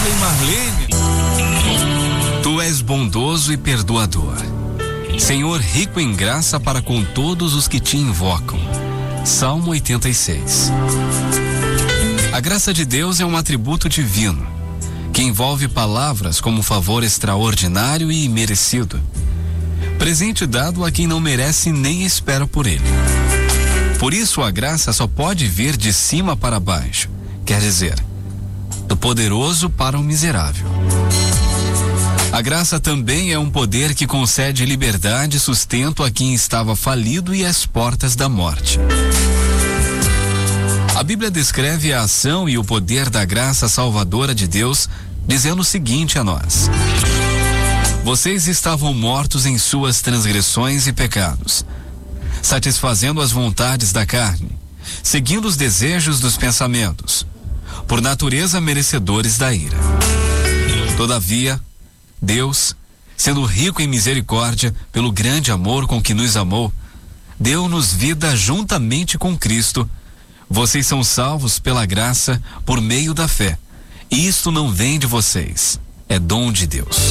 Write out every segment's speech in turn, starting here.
Marley Marlene. Tu és bondoso e perdoador, Senhor, rico em graça para com todos os que te invocam. Salmo 86. A graça de Deus é um atributo divino, que envolve palavras como favor extraordinário e imerecido, presente dado a quem não merece nem espera por ele. Por isso a graça só pode vir de cima para baixo, quer dizer, do poderoso para o miserável. A graça também é um poder que concede liberdade e sustento a quem estava falido e às portas da morte. A Bíblia descreve a ação e o poder da graça salvadora de Deus, dizendo o seguinte a nós: vocês estavam mortos em suas transgressões e pecados, satisfazendo as vontades da carne, seguindo os desejos dos pensamentos, por natureza merecedores da ira. Todavia, Deus, sendo rico em misericórdia, pelo grande amor com que nos amou, deu-nos vida juntamente com Cristo. Vocês são salvos pela graça por meio da fé. E isto não vem de vocês, é dom de Deus.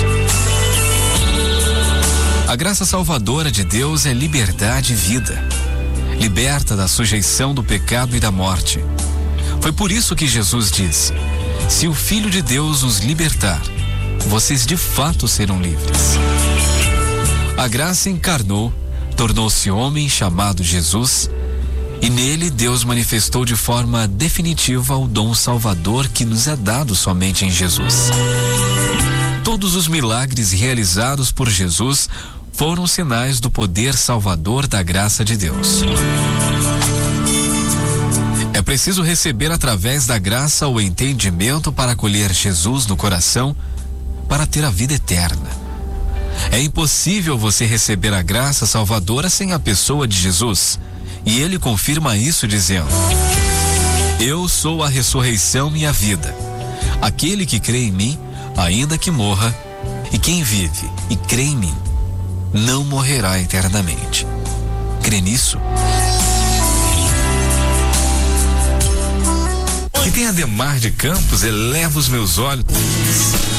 A graça salvadora de Deus é liberdade e vida. Liberta da sujeição do pecado e da morte. Foi por isso que Jesus disse: se o Filho de Deus os libertar, vocês de fato serão livres. A graça encarnou, tornou-se homem chamado Jesus, e nele Deus manifestou de forma definitiva o dom salvador que nos é dado somente em Jesus. Todos os milagres realizados por Jesus foram sinais do poder salvador da graça de Deus. É preciso receber através da graça o entendimento para acolher Jesus no coração, para ter a vida eterna. É impossível você receber a graça salvadora sem a pessoa de Jesus, e ele confirma isso dizendo: eu sou a ressurreição e a vida. Aquele que crê em mim, ainda que morra, e quem vive e crê em mim, não morrerá eternamente. Crê nisso? E tem Ademar de Campos, eleva os meus olhos.